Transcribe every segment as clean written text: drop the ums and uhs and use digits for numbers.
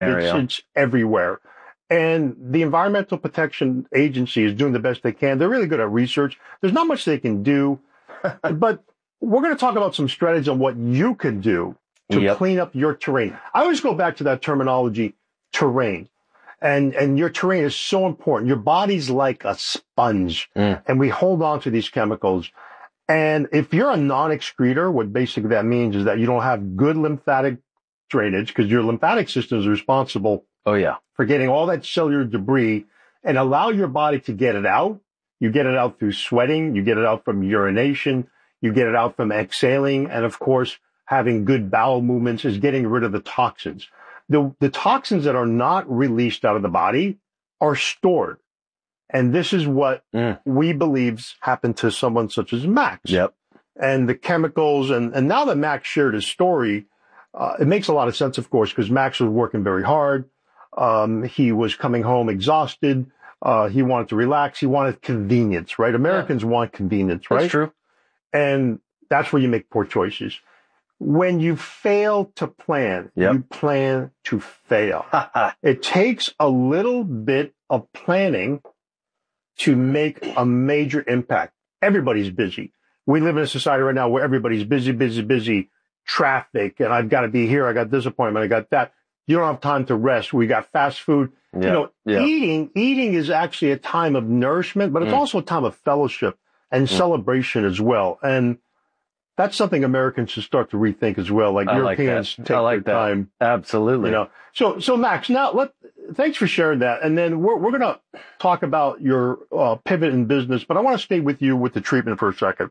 It's everywhere. And the Environmental Protection Agency is doing the best they can. They're really good at research. There's not much they can do, but we're going to talk about some strategies on what you can do to clean up your terrain. I always go back to that terminology, terrain. And your terrain is so important. Your body's like a sponge, and we hold on to these chemicals. And if you're a non-excreter, what basically that means is that you don't have good lymphatic drainage, because your lymphatic system is responsible for getting all that cellular debris and allow your body to get it out. You get it out through sweating. You get it out from urination. You get it out from exhaling. And of course, having good bowel movements is getting rid of the toxins. The toxins that are not released out of the body are stored. And this is what we believe happened to someone such as Max. And the chemicals, and now that Max shared his story, it makes a lot of sense, of course, because Max was working very hard. He was coming home exhausted. He wanted to relax. He wanted convenience, right? Americans want convenience, right? That's true. And that's where you make poor choices. When you fail to plan, you plan to fail. It takes a little bit of planning to make a major impact. Everybody's busy. We live in a society right now where everybody's busy, traffic, and I've got to be here. I got this appointment. I got that. You don't have time to rest. We got fast food. Eating is actually a time of nourishment, but it's also a time of fellowship and celebration as well. And that's something Americans should start to rethink as well. Like Europeans take their time. Absolutely. So Max, now thanks for sharing that. And then we're going to talk about your pivot in business, but I want to stay with you with the treatment for a second.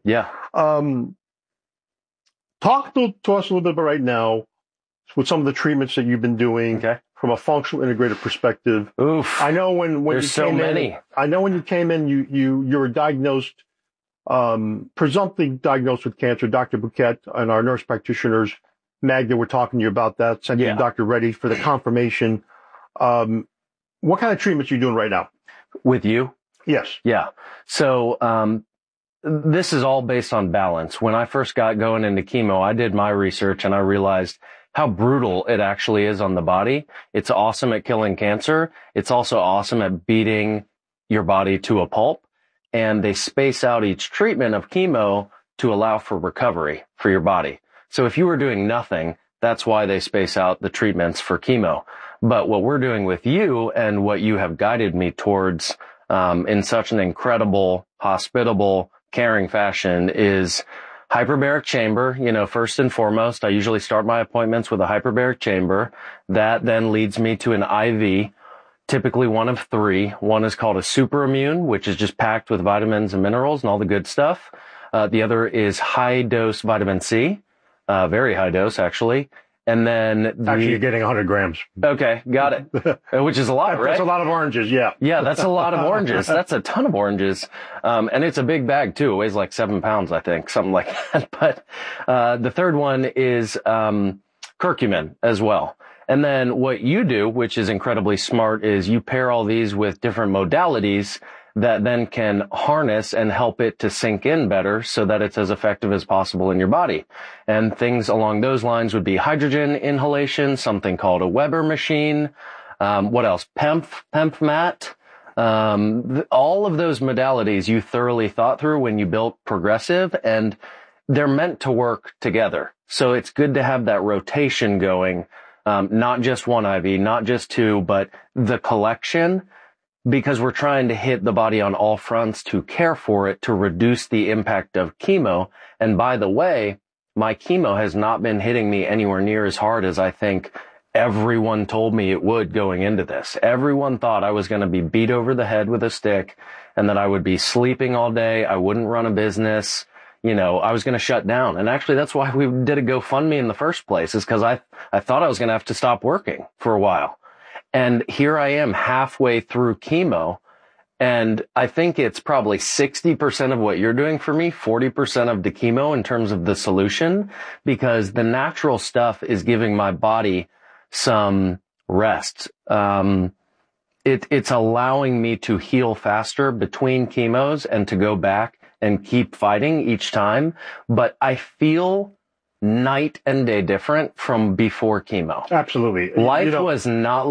Talk to us a little bit about right now with some of the treatments that you've been doing from a functional integrated perspective. I know when there's so many. I know when you came in, you were diagnosed, presumptively diagnosed with cancer. Dr. Bouquet and our nurse practitioners, Magda, were talking to you about that. Sent you to Dr. Reddy for the confirmation. What kind of treatments are you doing right now? With you? Yes. Yeah. So, this is all based on balance. When I first got going into chemo, I did my research and I realized how brutal it actually is on the body. It's awesome at killing cancer. It's also awesome at beating your body to a pulp. And they space out each treatment of chemo to allow for recovery for your body. So if you were doing nothing, that's why they space out the treatments for chemo. But what we're doing with you and what you have guided me towards in such an incredible, hospitable, caring fashion is hyperbaric chamber. First and foremost, I usually start my appointments with a hyperbaric chamber. That then leads me to an IV, typically one of three. One is called a super immune, which is just packed with vitamins and minerals and all the good stuff. The other is high dose vitamin C, very high dose actually. And then actually you're getting 100 grams. Okay, got it. Which is a lot, right? That's a lot of oranges, yeah. Yeah, that's a lot of oranges. That's a ton of oranges. And it's a big bag too. It weighs like 7 pounds, I think, something like that. But the third one is curcumin as well. And then what you do, which is incredibly smart, is you pair all these with different modalities that then can harness and help it to sink in better so that it's as effective as possible in your body. And things along those lines would be hydrogen inhalation, something called a Weber machine. What else? PEMF mat. All of those modalities you thoroughly thought through when you built Progressive, and they're meant to work together. So it's good to have that rotation going, not just one IV, not just two, but the collection, because we're trying to hit the body on all fronts to care for it, to reduce the impact of chemo. And by the way, my chemo has not been hitting me anywhere near as hard as I think everyone told me it would going into this. Everyone thought I was going to be beat over the head with a stick and that I would be sleeping all day. I wouldn't run a business. I was going to shut down. And actually, that's why we did a GoFundMe in the first place, is because I thought I was going to have to stop working for a while. And here I am halfway through chemo, and I think it's probably 60% of what you're doing for me, 40% of the chemo in terms of the solution, because the natural stuff is giving my body some rest. It's allowing me to heal faster between chemos and to go back and keep fighting each time. But I feel night and day different from before chemo. Absolutely. Life was not